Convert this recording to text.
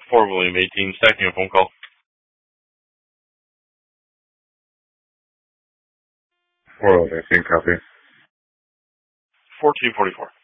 4 William 18, stacking a phone call. 4 18, copy. 1444.